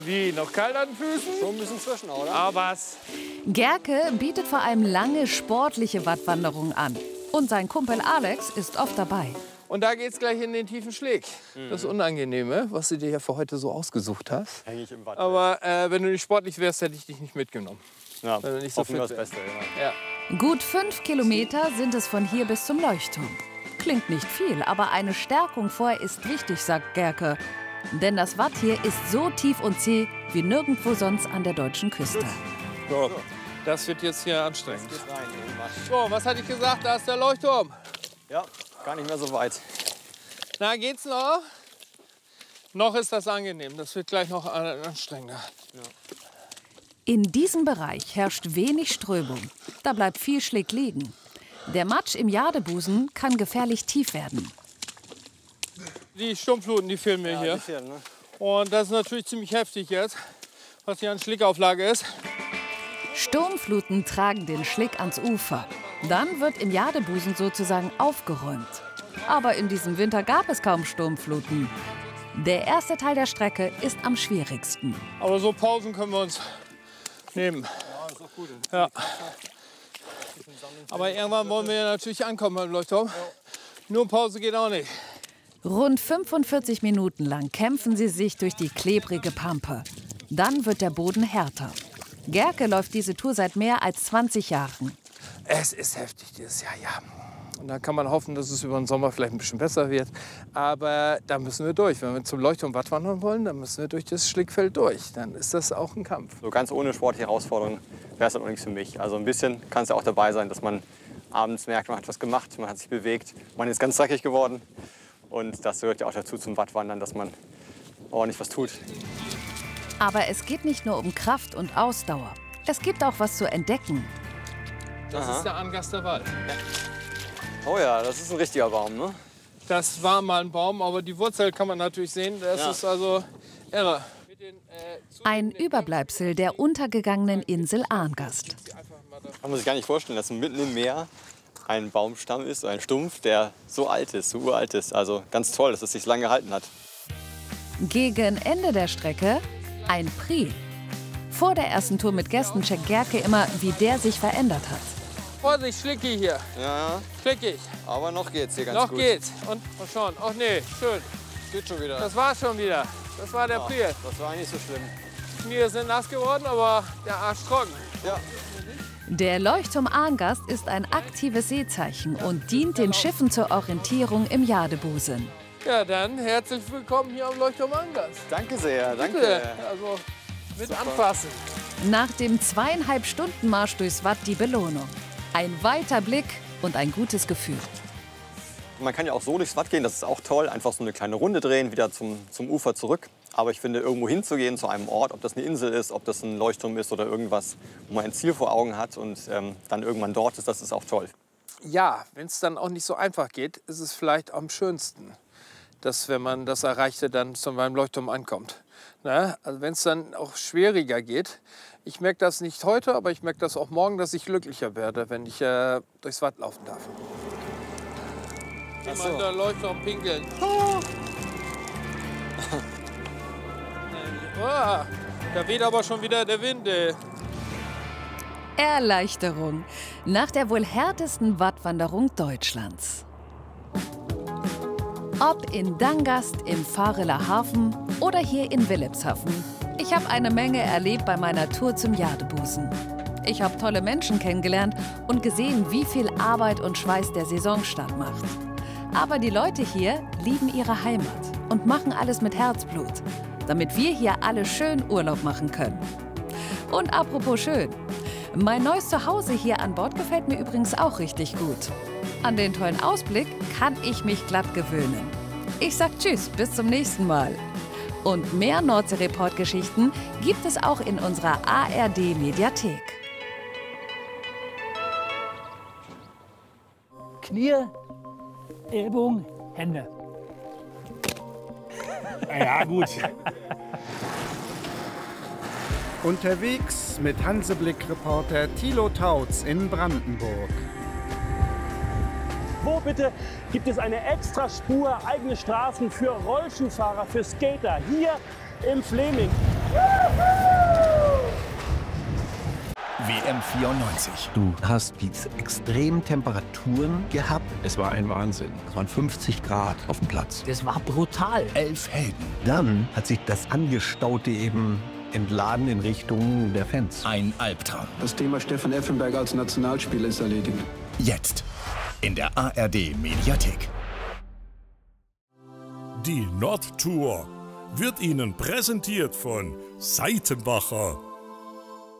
Wie, noch kalt an den Füßen? Schon ein bisschen zwischen, oder? Aber was? Gerke bietet vor allem lange sportliche Wattwanderungen an. Und sein Kumpel Alex ist oft dabei. Und da geht's gleich in den tiefen Schlick. Das Unangenehme, was du dir ja für heute so ausgesucht hast. Häng ich im Watt. Aber wenn du nicht sportlich wärst, hätte ich dich nicht mitgenommen. Ja, wenn du nicht so hoffen wir fit das Beste, Ja. Gut 5 Kilometer sind es von hier bis zum Leuchtturm. Klingt nicht viel, aber eine Stärkung vorher ist wichtig, sagt Gerke. Denn das Watt hier ist so tief und zäh wie nirgendwo sonst an der deutschen Küste. So, das wird jetzt hier anstrengend. Jetzt geht's rein in den Watt. So, was hatte ich gesagt? Da ist der Leuchtturm. Ja, gar nicht mehr so weit. Na, geht's noch? Noch ist das angenehm. Das wird gleich noch anstrengender. In diesem Bereich herrscht wenig Strömung. Da bleibt viel Schlick liegen. Der Matsch im Jadebusen kann gefährlich tief werden. Die Sturmfluten, die fehlen mir hier. Die fehlen, ne? Und das ist natürlich ziemlich heftig jetzt, was hier an Schlickauflage ist. Sturmfluten tragen den Schlick ans Ufer. Dann wird im Jadebusen sozusagen aufgeräumt. Aber in diesem Winter gab es kaum Sturmfluten. Der erste Teil der Strecke ist am schwierigsten. Aber so Pausen können wir uns nehmen. Ja, ist auch gut. Ja. Aber irgendwann wollen wir ja natürlich ankommen beim Leuchtturm. Nur Pause geht auch nicht. Rund 45 Minuten lang kämpfen sie sich durch die klebrige Pampe. Dann wird der Boden härter. Gerke läuft diese Tour seit mehr als 20 Jahren. Es ist heftig dieses Jahr, ja. Und da kann man hoffen, dass es über den Sommer vielleicht ein bisschen besser wird. Aber da müssen wir durch. Wenn wir zum Leuchtturm Watt wandern wollen, dann müssen wir durch das Schlickfeld durch. Dann ist das auch ein Kampf. So ganz ohne sportliche Herausforderung wäre es dann auch nichts für mich. Also ein bisschen kann es ja auch dabei sein, dass man abends merkt, man hat was gemacht, man hat sich bewegt, man ist ganz dreckig geworden. Und das gehört ja auch dazu zum Wattwandern, dass man ordentlich was tut. Aber es geht nicht nur um Kraft und Ausdauer. Es gibt auch was zu entdecken. Das ist der Angaster Wald. Oh ja, das ist ein richtiger Baum, ne? Das war mal ein Baum, aber die Wurzel kann man natürlich sehen. Das ist also irre. Ein Überbleibsel der untergegangenen Insel Arngast. Man muss sich gar nicht vorstellen, dass mitten im Meer ein Baumstamm ist, ein Stumpf, der so alt ist, so uralt ist. Also ganz toll, dass es sich so lange gehalten hat. Gegen Ende der Strecke ein Prix. Vor der ersten Tour mit Gästen checkt Gerke immer, wie der sich verändert hat. Vorsicht, schlickig hier. Ja, Schlickig. aber noch geht's hier ganz Noch gut. geht's. Und mal schauen. Ach nee, schön. Geht schon wieder. Das war's schon wieder. Das war der Ja, Prix. das war nicht so schlimm. Die Knie sind nass geworden, aber der Arsch trocken. Ja. Der Leuchtturm Arngast ist ein aktives Seezeichen und dient den Schiffen zur Orientierung im Jadebusen. Ja, dann herzlich willkommen hier am Leuchtturm Arngast. Danke sehr, danke. Bitte. Also mit anfassen. Nach dem 2,5 Stunden Marsch durchs Watt die Belohnung. Ein weiter Blick und ein gutes Gefühl. Man kann ja auch so durchs Watt gehen, das ist auch toll. Einfach so eine kleine Runde drehen, wieder zum Ufer zurück. Aber ich finde, irgendwo hinzugehen zu einem Ort, ob das eine Insel ist, ob das ein Leuchtturm ist oder irgendwas, wo man ein Ziel vor Augen hat und dann irgendwann dort ist, das ist auch toll. Ja, wenn es dann auch nicht so einfach geht, ist es vielleicht am schönsten, dass, wenn man das Erreichte dann zu meinem Leuchtturm ankommt. Na, also wenn es dann auch schwieriger geht, ich merke das nicht heute, aber ich merke das auch morgen, dass ich glücklicher werde, wenn ich durchs Watt laufen darf. Geh mal in der Leuchtturm pinkeln. Oh. Ah, da weht aber schon wieder der Wind. Erleichterung nach der wohl härtesten Wattwanderung Deutschlands. Ob in Dangast, im Fareler Hafen oder hier in Wilhelmshaven. Ich habe eine Menge erlebt bei meiner Tour zum Jadebusen. Ich habe tolle Menschen kennengelernt und gesehen, wie viel Arbeit und Schweiß der Saisonstart macht. Aber die Leute hier lieben ihre Heimat und machen alles mit Herzblut, damit wir hier alle schön Urlaub machen können. Und apropos schön, mein neues Zuhause hier an Bord gefällt mir übrigens auch richtig gut. An den tollen Ausblick kann ich mich glatt gewöhnen. Ich sag Tschüss, bis zum nächsten Mal. Und mehr Nordsee-Report-Geschichten gibt es auch in unserer ARD-Mediathek. Knie, Ellbogen, Hände. Ja, gut. Unterwegs mit Hanseblick-Reporter Thilo Tautz in Brandenburg. Wo bitte gibt es eine Extraspur, eigene Straßen für Rollschuhfahrer, für Skater? Hier im Fleming. WM 94. Du hast diese extremen Temperaturen gehabt. Es war ein Wahnsinn. Es waren 50 Grad auf dem Platz. Das war brutal. 11 Helden. Dann hat sich das Angestaute eben entladen in Richtung der Fans. Ein Albtraum. Das Thema Stefan Effenberg als Nationalspieler ist erledigt. Jetzt in der ARD Mediathek. Die Nordtour wird Ihnen präsentiert von Seitenbacher.